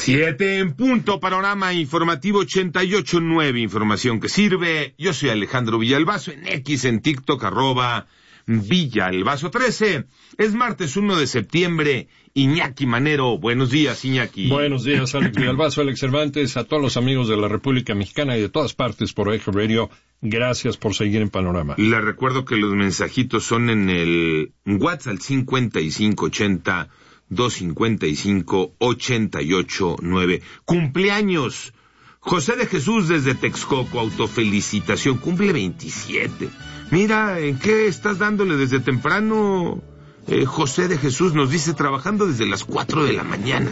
7 en punto, panorama informativo 88.9, información que sirve. Yo soy Alejandro Villalbazo, en X, en TikTok, @Villalbazo13. Es martes 1 de septiembre. Iñaki Manero, buenos días, Iñaki. Buenos días, Alex Villalbazo, Alex Cervantes, a todos los amigos de la República Mexicana y de todas partes por Eje Radio. Gracias por seguir en Panorama. Les recuerdo que los mensajitos son en el WhatsApp al 5580-255-88.9. Cumpleaños. José de Jesús desde Texcoco, autofelicitación, cumple 27. Mira, ¿en qué estás dándole desde temprano? José de Jesús nos dice, trabajando desde las 4 de la mañana.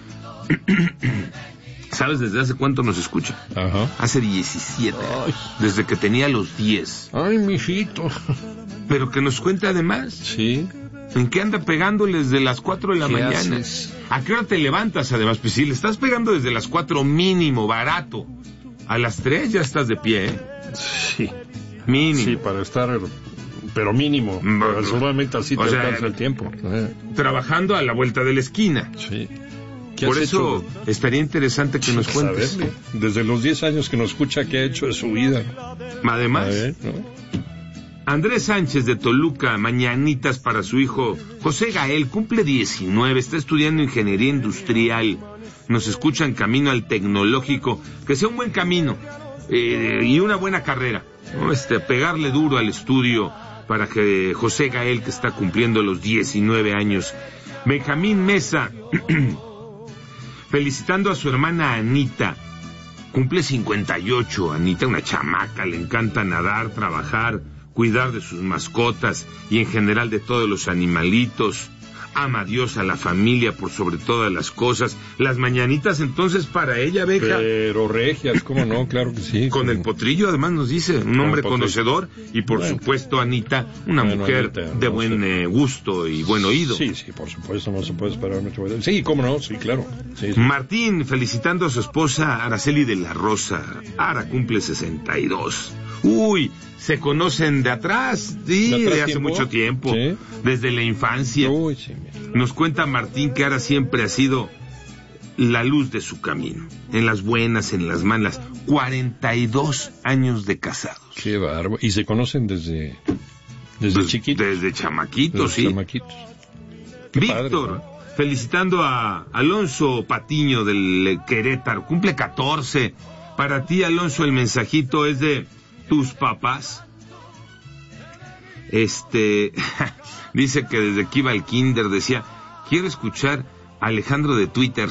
¿Sabes desde hace cuánto nos escucha? Ajá. Hace 17. Ay. Desde que tenía los 10. Ay, mijito. Pero que nos cuente además. Sí. ¿En qué anda pegándoles desde las 4 de la mañana? Haces? ¿A qué hora te levantas además? Pues si le estás pegando desde las 4 mínimo, barato. A las 3 ya estás de pie, ¿eh? Sí. Mínimo. Sí, para estar... Pero mínimo. Solamente así te alcanza el tiempo. Trabajando a la vuelta de la esquina. Sí. Por eso estaría interesante que nos cuentes. Saberle. Desde los 10 años que nos escucha, ¿qué ha hecho de su vida? Además... ¿no? Andrés Sánchez de Toluca, mañanitas para su hijo José Gael, cumple 19, está estudiando ingeniería industrial, nos escucha en camino al tecnológico, que sea un buen camino y una buena carrera, ¿no? Pegarle duro al estudio para que José Gael, que está cumpliendo los 19 años. Benjamín Mesa, felicitando a su hermana Anita, cumple 58, Anita, una chamaca, le encanta nadar, trabajar, cuidar de sus mascotas y en general de todos los animalitos. Ama a Dios, a la familia por sobre todas las cosas. Las mañanitas entonces para ella, Beja. Pero regias, ¿cómo no? Claro que sí. Con el potrillo además nos dice, un hombre conocedor y por supuesto Anita, una mujer Anita, de buen gusto y buen oído. Sí, por supuesto, no se puede esperar mucho. Sí, cómo no, sí, claro. Sí. Martín, felicitando a su esposa Araceli de la Rosa. Ara cumple 62. Uy, se conocen de atrás, sí, de hace mucho tiempo, ¿sí? Desde la infancia. Uy, sí, nos cuenta Martín que Ara siempre ha sido la luz de su camino, en las buenas, en las malas. 42 años de casados. Qué bárbaro. Y se conocen desde chiquitos. Desde chamaquitos, sí. Chamaquitos. Víctor, padre, ¿no? Felicitando a Alonso Patiño del Querétaro, cumple 14. Para ti, Alonso, el mensajito es de tus papás. Dice que desde que iba al kinder decía, quiero escuchar a Alejandro de Twitter.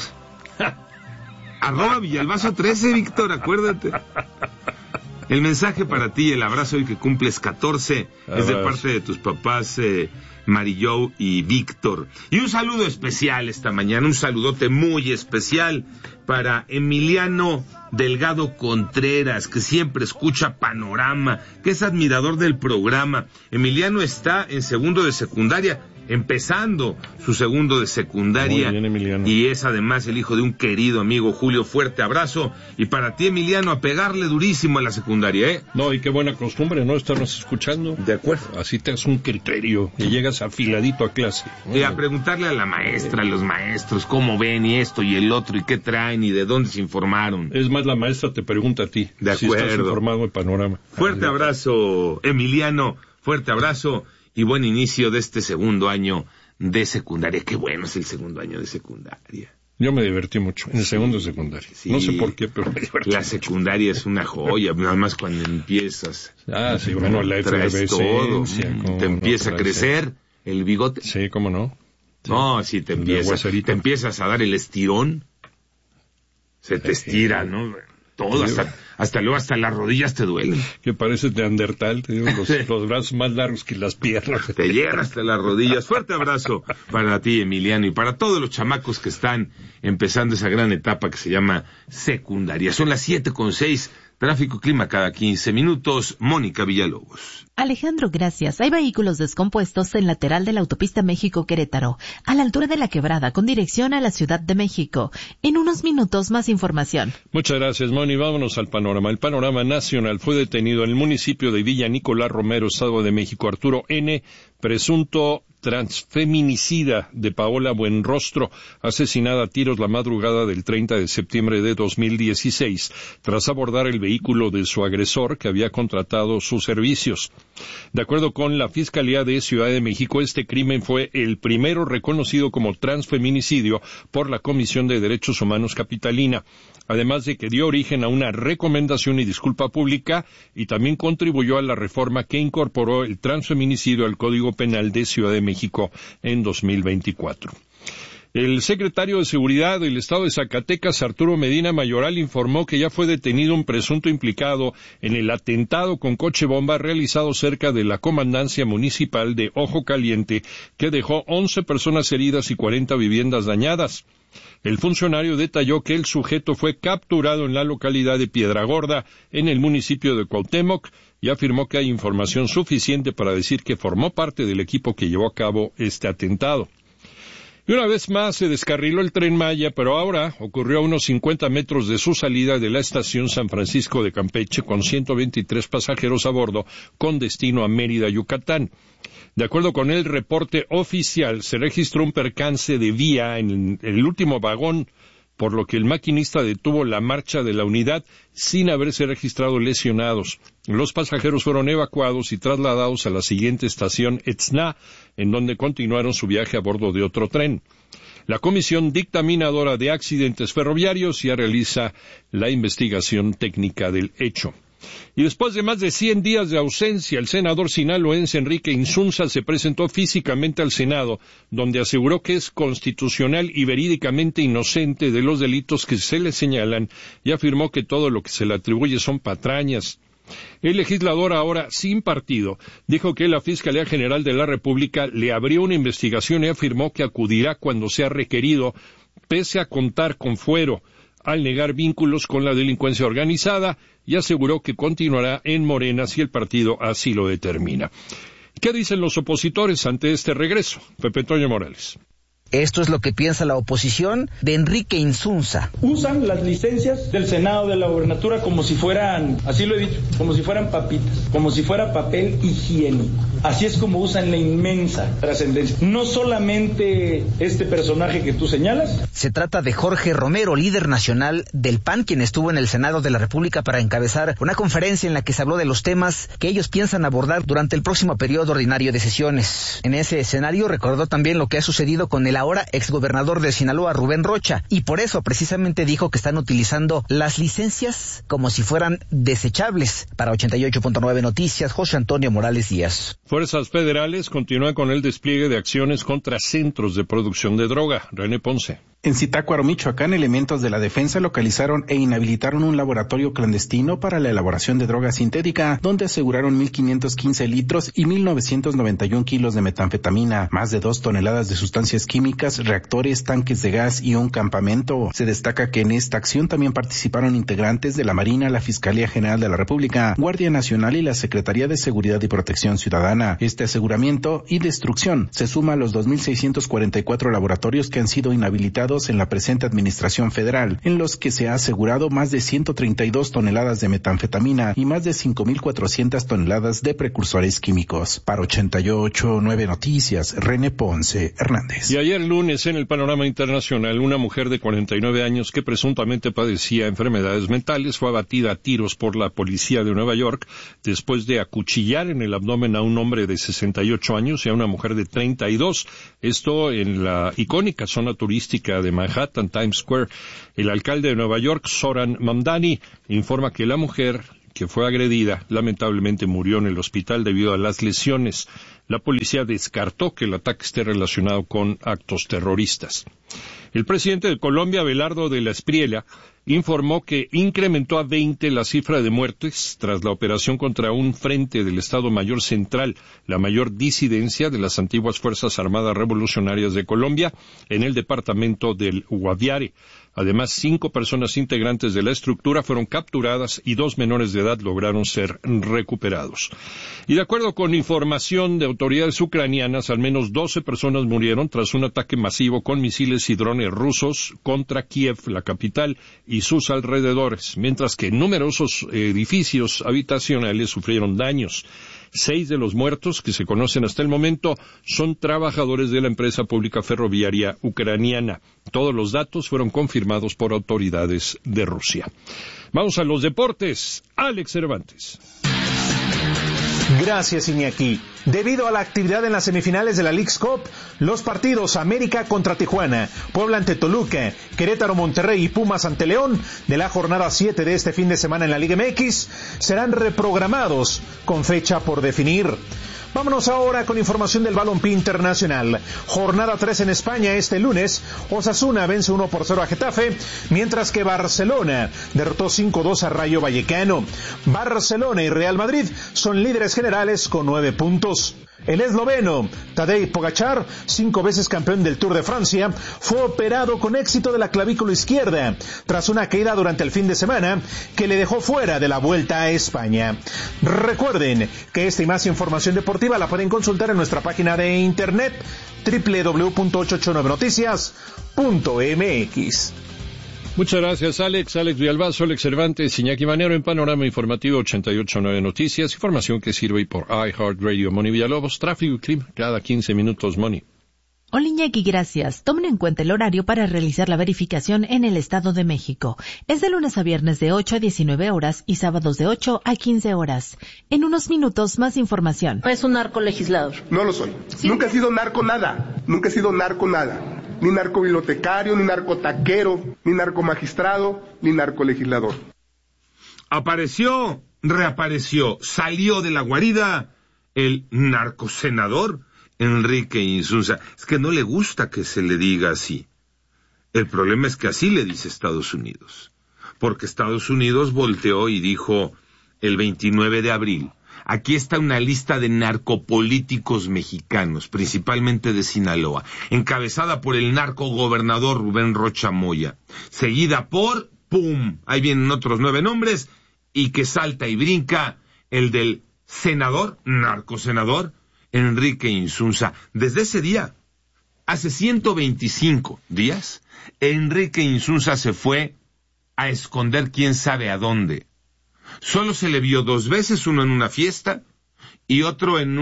@Villalbazo13, Víctor, acuérdate. El mensaje para ti, el abrazo hoy que cumples 14, es de parte de tus papás, Marillo y Víctor. Y un saludo especial esta mañana, un saludote muy especial para Emiliano Delgado Contreras, que siempre escucha Panorama, que es admirador del programa. Emiliano está en segundo de secundaria, empezando su segundo de secundaria. Muy bien, Emiliano. Y es además el hijo de un querido amigo, Julio. Fuerte abrazo. Y para ti, Emiliano, a pegarle durísimo a la secundaria, ¿eh? No, y qué buena costumbre, ¿no? Estarnos escuchando. De acuerdo. Así te das un criterio y llegas afiladito a clase. Y a preguntarle a la maestra, a los maestros, cómo ven y esto y el otro, y qué traen y de dónde se informaron. Es más, la maestra te pregunta a ti. De acuerdo. Si estás informado en Panorama. Fuerte abrazo, Emiliano. Fuerte abrazo. Y buen inicio de este segundo año de secundaria. Qué bueno es el segundo año de secundaria. Yo me divertí mucho en el segundo de secundaria. Sí, no sé por qué, pero me divertí. La secundaria es una joya, nada más cuando empiezas. Sí, bueno, la todo. Te empieza a crecer el bigote. Sí, cómo no. Sí. No, sí, te empiezas a dar el estirón. Se te estira, ¿no? Todo, hasta luego, hasta las rodillas te duelen. Que pareces neandertal, te digo, los brazos más largos que las piernas. Te llegan hasta las rodillas. Fuerte abrazo para ti, Emiliano, y para todos los chamacos que están empezando esa gran etapa que se llama secundaria. Son las 7:06. Tráfico clima cada 15 minutos. Mónica Villalobos. Alejandro, gracias. Hay vehículos descompuestos en lateral de la autopista México-Querétaro, a la altura de la Quebrada, con dirección a la Ciudad de México. En unos minutos más información. Muchas gracias, Moni. Vámonos al panorama. El panorama nacional: fue detenido en el municipio de Villa Nicolás Romero, Estado de México, Arturo N., presunto transfeminicida de Paola Buenrostro, asesinada a tiros la madrugada del 30 de septiembre de 2016, tras abordar el vehículo de su agresor que había contratado sus servicios. De acuerdo con la Fiscalía de Ciudad de México, este crimen fue el primero reconocido como transfeminicidio por la Comisión de Derechos Humanos Capitalina, además de que dio origen a una recomendación y disculpa pública y también contribuyó a la reforma que incorporó el transfeminicidio al Código Penal de Ciudad de México en 2024. El secretario de Seguridad del Estado de Zacatecas, Arturo Medina Mayoral, informó que ya fue detenido un presunto implicado en el atentado con coche bomba realizado cerca de la comandancia municipal de Ojo Caliente, que dejó 11 personas heridas y 40 viviendas dañadas. El funcionario detalló que el sujeto fue capturado en la localidad de Piedragorda, en el municipio de Cuauhtémoc, y afirmó que hay información suficiente para decir que formó parte del equipo que llevó a cabo este atentado. Y una vez más se descarriló el Tren Maya, pero ahora ocurrió a unos 50 metros de su salida de la estación San Francisco de Campeche, con 123 pasajeros a bordo, con destino a Mérida, Yucatán. De acuerdo con el reporte oficial, se registró un percance de vía en el último vagón, por lo que el maquinista detuvo la marcha de la unidad sin haberse registrado lesionados. Los pasajeros fueron evacuados y trasladados a la siguiente estación, Etzna, en donde continuaron su viaje a bordo de otro tren. La Comisión Dictaminadora de Accidentes Ferroviarios ya realiza la investigación técnica del hecho. Y después de más de 100 días de ausencia, el senador sinaloense Enrique Insunza se presentó físicamente al Senado, donde aseguró que es constitucional y verídicamente inocente de los delitos que se le señalan, y afirmó que todo lo que se le atribuye son patrañas. El legislador, ahora sin partido, dijo que la Fiscalía General de la República le abrió una investigación y afirmó que acudirá cuando sea requerido, pese a contar con fuero, al negar vínculos con la delincuencia organizada, y aseguró que continuará en Morena si el partido así lo determina. ¿Qué dicen los opositores ante este regreso? Pepe Toño Morales. Esto es lo que piensa la oposición de Enrique Insunza. Usan las licencias del Senado de la Gobernatura como si fueran, así lo he dicho, como si fueran papitas, como si fuera papel higiénico. Así es como usan la inmensa trascendencia. No solamente este personaje que tú señalas. Se trata de Jorge Romero, líder nacional del PAN, quien estuvo en el Senado de la República para encabezar una conferencia en la que se habló de los temas que ellos piensan abordar durante el próximo periodo ordinario de sesiones. En ese escenario recordó también lo que ha sucedido con el ahora exgobernador de Sinaloa, Rubén Rocha, y por eso precisamente dijo que están utilizando las licencias como si fueran desechables. Para 88.9 Noticias, José Antonio Morales Díaz. Fuerzas federales continúan con el despliegue de acciones contra centros de producción de droga. René Ponce. En Zitácuaro, Michoacán, elementos de la defensa localizaron e inhabilitaron un laboratorio clandestino para la elaboración de droga sintética, donde aseguraron 1.515 litros y 1.991 kilos de metanfetamina, más de 2 toneladas de sustancias químicas, reactores, tanques de gas y un campamento. Se destaca que en esta acción también participaron integrantes de la Marina, la Fiscalía General de la República, Guardia Nacional y la Secretaría de Seguridad y Protección Ciudadana. Este aseguramiento y destrucción se suma a los 2.644 laboratorios que han sido inhabilitados en la presente administración federal, en los que se ha asegurado más de 132 toneladas de metanfetamina y más de 5.400 toneladas de precursores químicos. Para 88.9 Noticias, René Ponce Hernández. Y ayer lunes, en el panorama internacional, una mujer de 49 años que presuntamente padecía enfermedades mentales fue abatida a tiros por la policía de Nueva York después de acuchillar en el abdomen a un hombre de 68 años y a una mujer de 32. Esto en la icónica zona turística de Manhattan, Times Square. El alcalde de Nueva York, Zoran Mamdani, informa que la mujer que fue agredida lamentablemente murió en el hospital debido a las lesiones. La policía descartó que el ataque esté relacionado con actos terroristas. El presidente de Colombia, Abelardo de la Espriella, informó que incrementó a 20 la cifra de muertes tras la operación contra un frente del Estado Mayor Central, la mayor disidencia de las antiguas Fuerzas Armadas Revolucionarias de Colombia, en el departamento del Guaviare. Además, 5 personas integrantes de la estructura fueron capturadas y 2 menores de edad lograron ser recuperados. Y de acuerdo con información de autoridades ucranianas, al menos 12 personas murieron tras un ataque masivo con misiles y drones rusos contra Kiev, la capital, y sus alrededores, mientras que numerosos edificios habitacionales sufrieron daños. 6 de los muertos que se conocen hasta el momento son trabajadores de la empresa pública ferroviaria ucraniana. Todos los datos fueron confirmados por autoridades de Rusia. Vamos a los deportes. Alex Cervantes. Gracias, Iñaki. Debido a la actividad en las semifinales de la Leagues Cup, los partidos América contra Tijuana, Puebla ante Toluca, Querétaro, Monterrey y Pumas ante León de la jornada 7 de este fin de semana en la Liga MX serán reprogramados con fecha por definir. Vámonos ahora con información del balompié internacional. Jornada 3 en España este lunes. Osasuna vence 1-0 a Getafe, mientras que Barcelona derrotó 5-2 a Rayo Vallecano. Barcelona y Real Madrid son líderes generales con 9 puntos. El esloveno Tadej Pogačar, 5 veces campeón del Tour de Francia, fue operado con éxito de la clavícula izquierda tras una caída durante el fin de semana que le dejó fuera de la Vuelta a España. Recuerden que esta y más información deportiva la pueden consultar en nuestra página de internet www.889noticias.mx. Muchas gracias, Alex Villalbazo, Alex Cervantes, Iñaki Manero en Panorama Informativo 88.9 Noticias, información que sirve por iHeartRadio. Moni Villalobos, tráfico y clima, cada 15 minutos, Moni. Hola Iñaki, gracias. Tomen en cuenta el horario para realizar la verificación en el Estado de México. Es de lunes a viernes de 8 a 19 horas y sábados de 8 a 15 horas. En unos minutos, más información. Es un narcolegislador. No lo soy. ¿Sí? Nunca he sido narco nada. Ni narcobibliotecario, ni narcotaquero, ni narcomagistrado, ni narcolegislador. Apareció, reapareció, salió de la guarida el narcosenador Enrique Insunza. Es que no le gusta que se le diga así. El problema es que así le dice Estados Unidos. Porque Estados Unidos volteó y dijo el 29 de abril, aquí está una lista de narcopolíticos mexicanos, principalmente de Sinaloa, encabezada por el narcogobernador Rubén Rocha Moya, seguida por, ¡pum!, ahí vienen otros 9 nombres, y que salta y brinca el del senador, narcosenador, Enrique Insunza. Desde ese día, hace 125 días, Enrique Insunza se fue a esconder quién sabe a dónde. Solo se le vio 2 veces, uno en una fiesta y otro en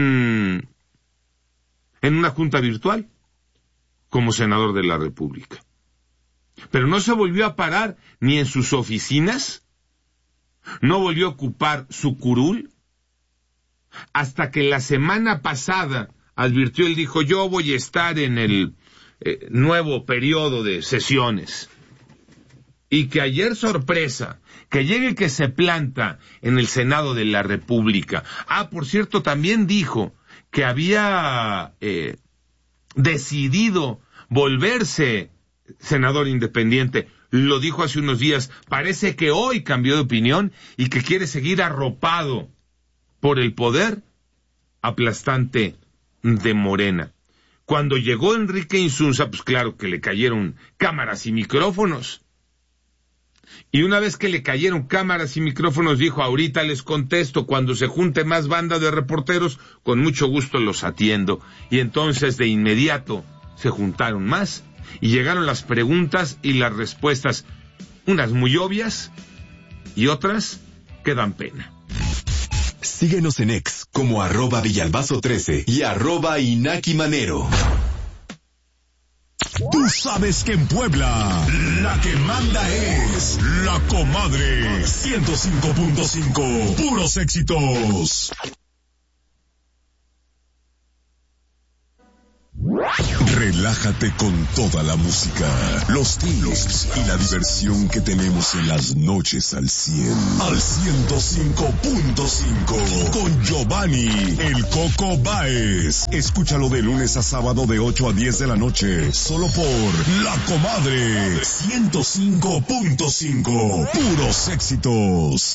una junta virtual, como senador de la República. Pero no se volvió a parar ni en sus oficinas, no volvió a ocupar su curul, hasta que la semana pasada advirtió, él dijo, yo voy a estar en el nuevo periodo de sesiones. Y que ayer, sorpresa, que llegue que se planta en el Senado de la República. Por cierto, también dijo que había decidido volverse senador independiente. Lo dijo hace unos días. Parece que hoy cambió de opinión y que quiere seguir arropado por el poder aplastante de Morena. Cuando llegó Enrique Insunza, pues claro que le cayeron cámaras y micrófonos. Y una vez que le cayeron cámaras y micrófonos, dijo, ahorita les contesto, cuando se junte más banda de reporteros, con mucho gusto los atiendo. Y entonces de inmediato se juntaron más y llegaron las preguntas y las respuestas, unas muy obvias y otras que dan pena. Síguenos en X como @Villalbazo13 y @Iñaki Manero. Tú sabes que en Puebla la que manda es La Comadre 105.5, puros éxitos. Relájate con toda la música, los tips y la diversión que tenemos en las noches al 100. Al 105.5 con Giovanni El Coco Báez. Escúchalo de lunes a sábado de 8 a 10 de la noche, solo por La Comadre 105.5, puros éxitos.